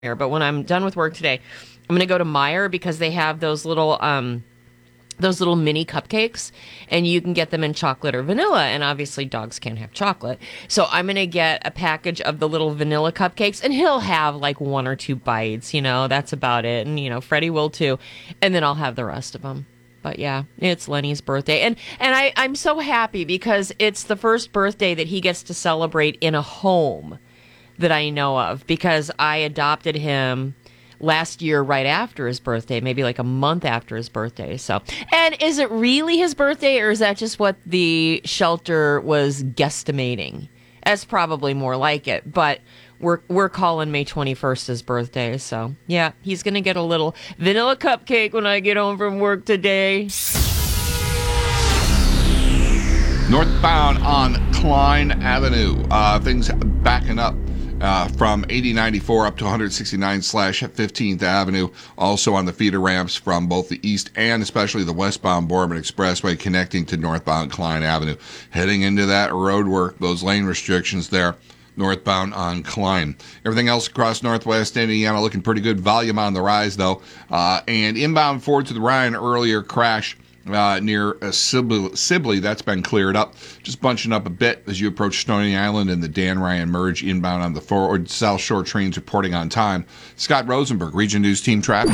here, but when I'm done with work today, I'm going to go to Meijer because they have those little mini cupcakes, and you can get them in chocolate or vanilla, and obviously dogs can't have chocolate. So I'm going to get a package of the little vanilla cupcakes, and he'll have like one or two bites, that's about it. And, Freddie will too. And then I'll have the rest of them. But yeah, it's Lenny's birthday. And I'm so happy because it's the first birthday that he gets to celebrate in a home that I know of, because I adopted him last year right after his birthday, maybe like a month after his birthday. So, and is it really his birthday, or is that just what the shelter was guesstimating? That's probably more like it, but we're calling May 21st his birthday. So yeah, he's going to get a little vanilla cupcake when I get home from work today. Northbound on Klein Avenue, things backing up from 8094 up to 169/15th Avenue. Also on the feeder ramps from both the east and especially the westbound Boardman Expressway connecting to northbound Klein Avenue. Heading into that road work, those lane restrictions there, northbound on Klein. Everything else across northwest Indiana looking pretty good. Volume on the rise, though. And inbound forward to the Ryan, earlier crash near Sibley. That's been cleared up. Just bunching up a bit as you approach Stony Island and the Dan Ryan merge. Inbound on the forward South Shore trains reporting on time. Scott Rosenberg, Region News Team Traffic.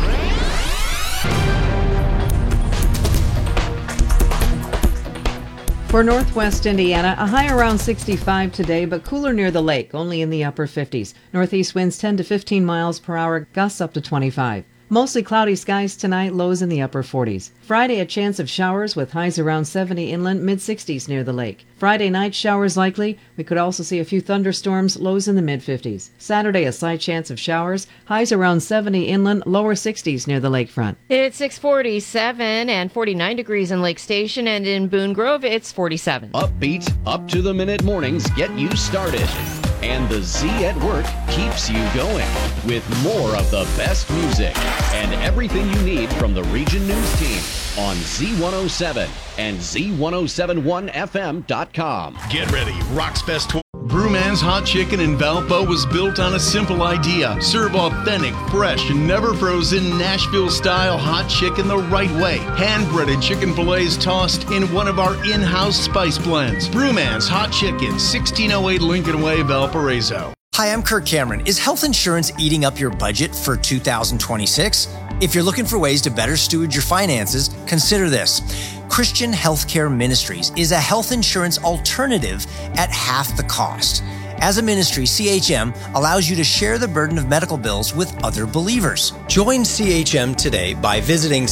For northwest Indiana, a high around 65 today, but cooler near the lake, only in the upper 50s. Northeast winds 10 to 15 miles per hour, gusts up to 25. Mostly cloudy skies tonight, lows in the upper 40s. Friday, a chance of showers with highs around 70 inland, mid-60s near the lake. Friday night, showers likely. We could also see a few thunderstorms, lows in the mid-50s. Saturday, a slight chance of showers, highs around 70 inland, lower 60s near the lakefront. It's 647 and 49 degrees in Lake Station, and in Boone Grove, it's 47. Upbeat, up-to-the-minute mornings get you started. And the Z at Work keeps you going with more of the best music and everything you need from the Region News team on Z107 and Z1071FM.com. Get ready, Rocks Fest. Brewman's Hot Chicken in Valpo was built on a simple idea. Serve authentic, fresh, never frozen Nashville-style hot chicken the right way. Hand-breaded chicken fillets tossed in one of our in-house spice blends. Brewman's Hot Chicken, 1608 Lincoln Way, Valparaiso. Hi, I'm Kirk Cameron. Is health insurance eating up your budget for 2026? If you're looking for ways to better steward your finances, consider this. Christian Healthcare Ministries is a health insurance alternative at half the cost. As a ministry, CHM allows you to share the burden of medical bills with other believers. Join CHM today by visiting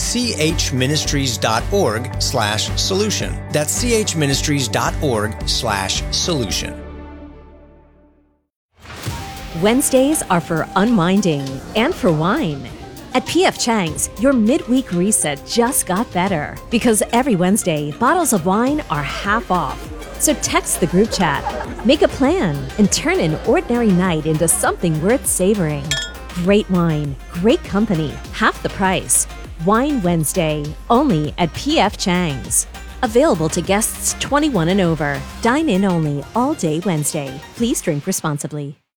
chministries.org/solution. That's chministries.org/solution. Wednesdays are for unwinding and for wine. At P.F. Chang's, your midweek reset just got better because every Wednesday, bottles of wine are half off. So text the group chat, make a plan, and turn an ordinary night into something worth savoring. Great wine, great company, half the price. Wine Wednesday, only at P.F. Chang's. Available to guests 21 and over. Dine in only all day Wednesday. Please drink responsibly.